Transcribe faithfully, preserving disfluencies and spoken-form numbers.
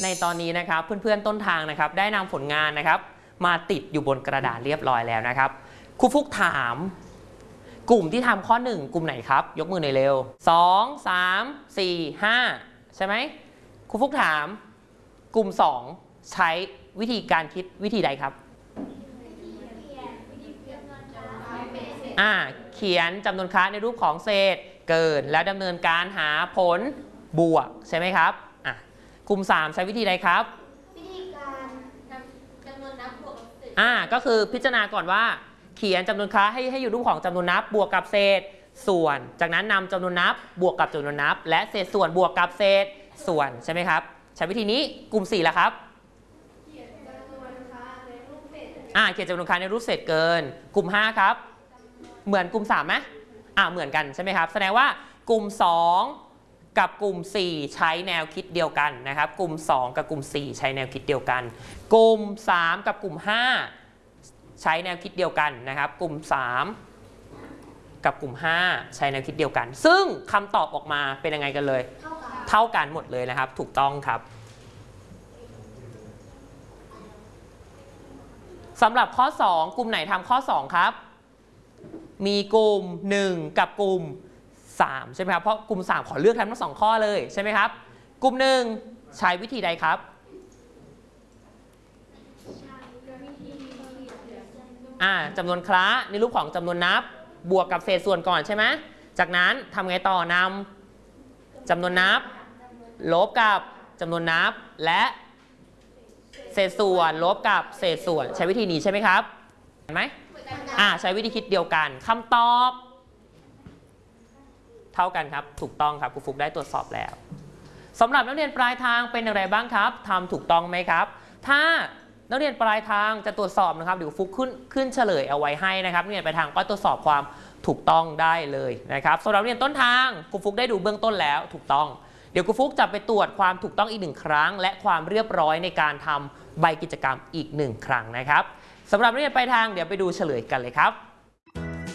ในตอนนี้นะครับเพื่อนๆต้นทางนะครับได้นำผลงานนะครับมาติดอยู่บนกระดาษเรียบร้อยแล้วนะครับครูฟุกถามกลุ่มที่ทำข้อหนึ่งกลุ่มไหนครับยกมือหน่อยเร็วสอง สาม สี่ ห้าใช่ไหมครูฟุกถามกลุ่มสองใช้วิธีการคิดวิธีใดครับอ่าเขียนจำนวนค้าในรูปของเศษเกินแล้วดำเนินการหาผลบวกใช่ไหมครับอ่ะกลุ่มสามใช้วิธีใดครับวิธีการจำนวนนับบวกกับเศษอ่าก็คือพิจารณาก่อนว่าเขียนจำนวนค้าให้ให้อยู่รูปของจำนวนนับบวกกับเศษส่วนจากนั้นนำจำนวนนับบวกกับจำนวนนับและเศษส่วนบวกกับเศษส่วนใช่ไหมครับใช้วิธีนี้กลุ่มสี่แล้วครับเขียนจำนวนค้าในรูปเศษอ่าเขียนจำนวนค้าในรูปเศษเกินกลุ่มห้าครับเหมือนกลุ่มสามไหมอ่าเหมือนกันใช่ไหมครับแสดงว่ากลุ่มสองกับกลุ่มสี่ใช้แนวคิดเดียวกันนะครับกลุ่มสองกับกลุ่มสี่ใช้แนวคิดเดียวกันกลุ่มสามกับกลุ่มห้าใช้แนวคิดเดียวกันนะครับกลุ่มสามกับกลุ่มห้าใช้แนวคิดเดียวกันซึ่งคำตอบออกมาเป็นยังไงกันเลยเท่ากันเท่ากันหมดเลยนะครับถูกต้องครับสำหรับข้อสองกลุ่มไหนทำข้อสองครับมีกลุ่มหนึ่งกับกลุ่มสามใช่ไหมครับเพราะกลุ่มสามขอเลือกทำทั้งสองข้อเลยใช่ไหมครับกลุ่มหนึ่งใช้วิธีใดครับอ่าจำนวนคละในรูปของจำนวนนับบวกกับเศษส่วนก่อนใช่ไหมจากนั้นทำไงต่อนำจำนวนนับลบกับจำนวนนับและเศษส่วนลบกับเศษส่วนใช้วิธีนี้ใช่ไหมครับเห็นไหมอ่าใช้วิธีคิดเดียวกันคำตอบเท่ากันครับถูกต้องครับครูฟุกได้ตรวจสอบแล้วสำหรับนักเรียนปลายทางเป็นอย่างไรบ้างครับทำถูกต้องไหมครับถ้านักเรียนปลายทางจะตรวจสอบนะครับเดี๋ยวฟุกขึ้นขึ้นเฉลยเอาไว้ให้นะครับนักเรียนปลายทางก็ตรวจสอบความถูกต้องได้เลยนะครับสำหรับนักเรียนต้นทางครูฟุกได้ดูเบื้องต้นแล้วถูกต้องเดี๋ยวครูฟุกจะไปตรวจความถูกต้องอีกหนึ่งครั้งและความเรียบร้อยในการทำใบกิจกรรมอีกหนึ่งครั้งนะครับสำหรับนักเรียนปลายทางเดี๋ยวไปดูเฉลยกันเลยครับ